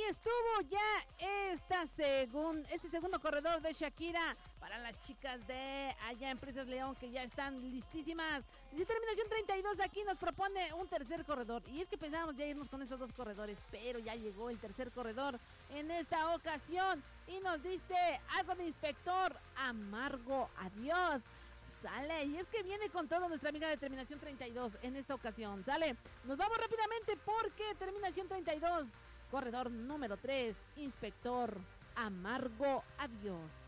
estuvo ya este segundo corredor de Shakira para las chicas de allá en Presas León, que ya están listísimas. Dice terminación 32, aquí nos propone un tercer corredor. Y es que pensábamos ya irnos con esos dos corredores, pero ya llegó el tercer corredor en esta ocasión. Y nos dice algo de Inspector Amargo, adiós. Sale, y es que viene con todo nuestra amiga de terminación 32 en esta ocasión. Sale, nos vamos rápidamente porque terminación 32, corredor número 3, Inspector Amargo, adiós.